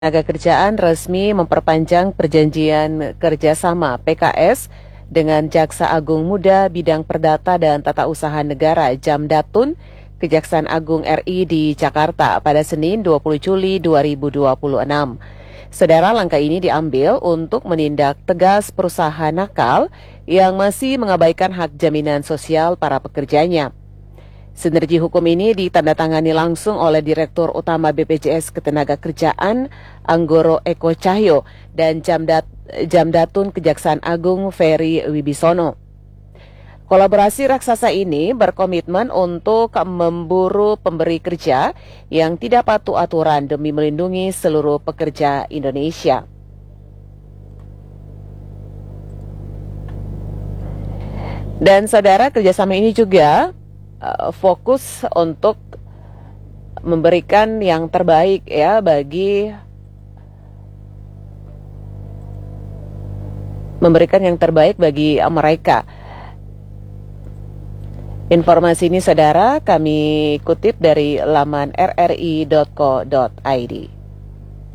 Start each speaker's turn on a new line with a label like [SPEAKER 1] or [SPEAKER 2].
[SPEAKER 1] Ketenagakerjaan resmi memperpanjang perjanjian kerjasama PKS dengan Jaksa Agung Muda Bidang Perdata dan Tata Usaha Negara Jamdatun, Kejaksaan Agung RI di Jakarta pada Senin 20 Juli 2026. Saudara, langkah ini diambil untuk menindak tegas perusahaan nakal yang masih mengabaikan hak jaminan sosial para pekerjanya. Sinergi hukum ini ditandatangani langsung oleh Direktur Utama BPJS Ketenagakerjaan Anggoro Eko Cahyo dan Jamdatun Kejaksaan Agung Ferry Wibisono. Kolaborasi raksasa ini berkomitmen untuk memburu pemberi kerja yang tidak patuh aturan demi melindungi seluruh pekerja Indonesia. Dan saudara, kerjasama ini juga fokus untuk memberikan yang terbaik bagi mereka. Informasi ini saudara kami kutip dari laman rri.co.id.